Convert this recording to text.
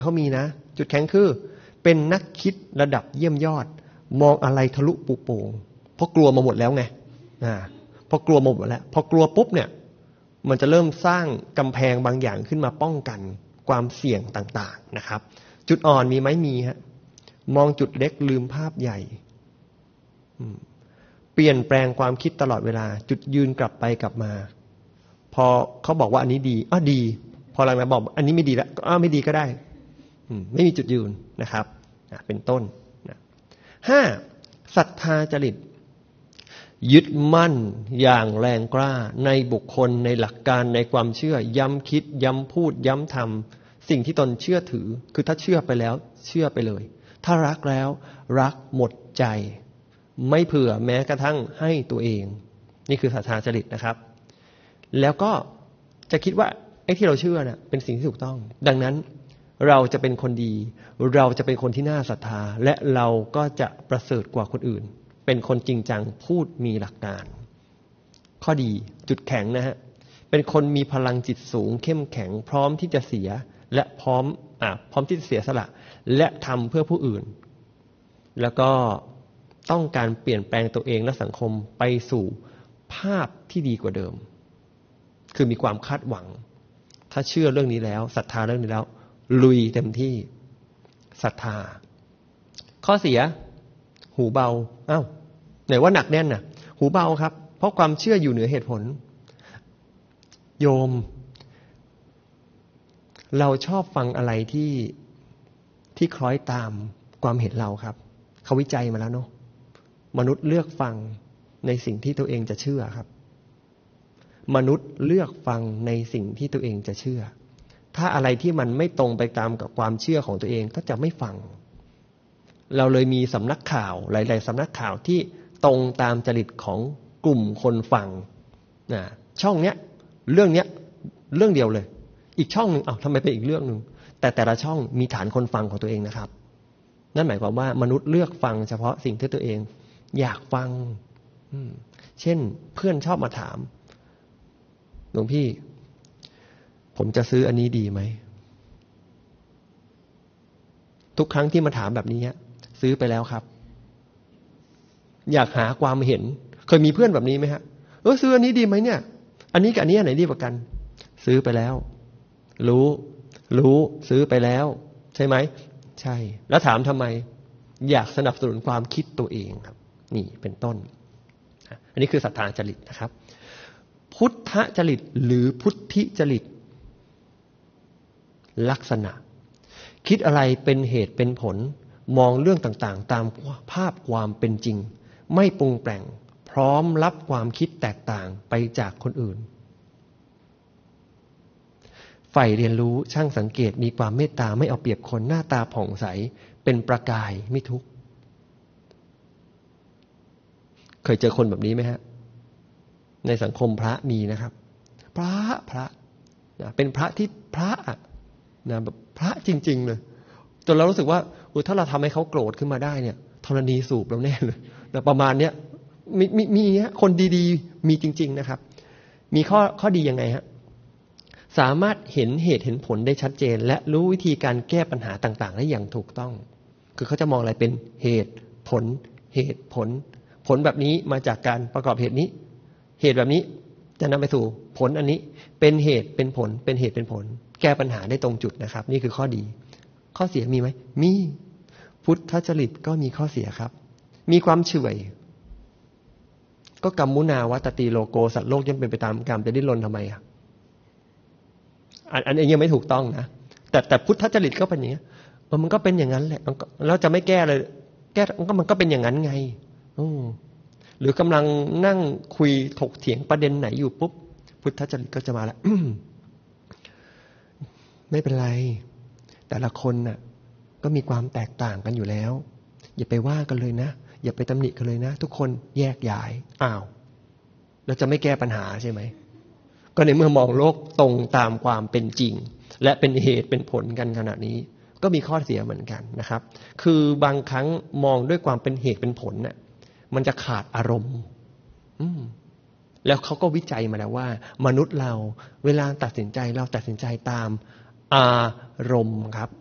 เขามีนะจุดแข็งคือเป็นนักคิดระดับเยี่ยมยอดมองอะไรทะลุปุโป่งเพราะกลัวมาหมดแล้วไงพอกลัวมาหมดแล้วพอกลัวปุ๊บเนี่ยมันจะเริ่มสร้างกำแพงบางอย่างขึ้นมาป้องกันความเสี่ยงต่างๆนะครับจุดอ่อนมีไหมมีฮะมองจุดเล็กลืมภาพใหญ่เปลี่ยนแปลงความคิดตลอดเวลาจุดยืนกลับไปกลับมาพอเขาบอกว่าอันนี้ดีดีพอหลังจากบอกอันนี้ไม่ดีแล้วก็ไม่ดีก็ได้ไม่มีจุดยืนนะครับเป็นต้น5ศรัทธาจริตยึดมั่นอย่างแรงกล้าในบุคคลในหลักการในความเชื่อย้ำคิดย้ำพูดย้ำทำสิ่งที่ตนเชื่อถือคือถ้าเชื่อไปแล้วเชื่อไปเลยถ้ารักแล้วรักหมดใจไม่เผื่อแม้กระทั่งให้ตัวเองนี่คือศรัทธาจริตนะครับแล้วก็จะคิดว่าไอ้ที่เราเชื่อน่ะเป็นสิ่งที่ถูกต้องดังนั้นเราจะเป็นคนดีเราจะเป็นคนที่น่าศรัทธาและเราก็จะประเสริฐกว่าคนอื่นเป็นคนจริงจังพูดมีหลักการข้อดีจุดแข็งนะฮะเป็นคนมีพลังจิตสูงเข้มแข็งพร้อมที่จะเสียและพร้อมที่จะเสียสละและทำเพื่อผู้อื่นแล้วก็ต้องการเปลี่ยนแปลงตัวเองและสังคมไปสู่ภาพที่ดีกว่าเดิมคือมีความคาดหวังถ้าเชื่อเรื่องนี้แล้วศรัทธาเรื่องนี้แล้วลุยเต็มที่ศรัทธาข้อเสียหูเบาไหนว่าหนักแน่นน่ะหูเบาครับเพราะความเชื่ออยู่เหนือเหตุผลโยมเราชอบฟังอะไรที่คล้อยตามความเห็นเราครับเขาวิจัยมาแล้วเนาะมนุษย์เลือกฟังในสิ่งที่ตัวเองจะเชื่อครับมนุษย์เลือกฟังในสิ่งที่ตัวเองจะเชื่อถ้าอะไรที่มันไม่ตรงไปตามกับความเชื่อของตัวเองก็จะไม่ฟังเราเลยมีสำนักข่าวหลายๆสำนักข่าวที่ตรงตามจริตของกลุ่มคนฟังช่องเนี้ยเรื่องเนี้ยเรื่องเดียวเลยอีกช่องนึงทำไมเป็นอีกเรื่องนึงแต่ละช่องมีฐานคนฟังของตัวเองนะครับนั่นหมายความว่ามนุษย์เลือกฟังเฉพาะสิ่งที่ตัวเองอยากฟังเช่นเพื่อนชอบมาถามหลวงพี่ผมจะซื้ออันนี้ดีไหมทุกครั้งที่มาถามแบบนี้ซื้อไปแล้วครับอยากหาความเห็นเคยมีเพื่อนแบบนี้ไหมฮะซื้ออันนี้ดีไหมเนี่ยอันนี้กับอันนี้อันไหนดีกว่ากันซื้อไปแล้วรู้ซื้อไปแล้วใช่ไหมใช่แล้วถามทำไมอยากสนับสนุนความคิดตัวเองครับนี่เป็นต้นอันนี้คือศรัทธาจริตนะครับพุทธจริตหรือพุทธิจริตลักษณะคิดอะไรเป็นเหตุเป็นผลมองเรื่องต่างๆตามภาพความเป็นจริงไม่ปรุงแต่งพร้อมรับความคิดแตกต่างไปจากคนอื่นใฝ่เรียนรู้ช่างสังเกตมีความเมตตาไม่เอาเปรียบคนหน้าตาผ่องใสเป็นประกายไม่ทุกข์เคยเจอคนแบบนี้ไหมฮะในสังคมพระมีนะครับพระเป็นพระที่พระแบบพระจริงๆเลยจนเรารู้สึกว่าถ้าเราทำให้เขาโกรธขึ้นมาได้เนี่ยธรณีสูบเราแน่เลยประมาณเนี้ยมีคนดีๆมีจริงๆนะครับมีข้อดียังไงฮะสามารถเห็นเหตุเห็นผลได้ชัดเจนและรู้วิธีการแก้ปัญหาต่างๆได้อย่างถูกต้องคือเขาจะมองอะไรเป็นเหตุผลผลแบบนี้มาจากการประกอบเหตุนี้เหตุแบบนี้จะนำไปสู่ผลอันนี้เป็นเหตุเป็นผลเป็นเหตุเป็นผลแก้ปัญหาได้ตรงจุดนะครับนี่คือข้อดีข้อเสียมีไหมมีพุทธจริตก็มีข้อเสียครับมีความเฉื่อยก็กัมมุนาวัตติโลโกสัตว์โลกย่อมเป็นไปตามกรรมจะดิ้นรนทำไมอันนี้ยังไม่ถูกต้องนะแต่พุทธจริตก็เป็นอย่างนี้มันก็เป็นอย่างนั้นแหละแล้วจะไม่แก้เลยแก้มันก็เป็นอย่างนั้นไงหรือกำลังนั่งคุยถกเถียงประเด็นไหนอยู่ปุ๊บพุทธจริตก็จะมาแล้วไม่เป็นไรแต่ละคนน่ะก็มีความแตกต่างกันอยู่แล้วอย่าไปว่ากันเลยนะอย่าไปตำหนิกันเลยนะทุกคนแยกย้ายเราจะไม่แก้ปัญหาใช่ไหมก็ในเมื่อมองโลกตรงตามความเป็นจริงและเป็นเหตุเป็นผลกันขณะนี้ก็มีข้อเสียเหมือนกันนะครับคือบางครั้งมองด้วยความเป็นเหตุเป็นผลน่ะมันจะขาดอารมณ์แล้วเขาก็วิจัยมาแล้วว่ามนุษย์เราเวลาตัดสินใจเราตัดสินใจตามอารมณ์ครับ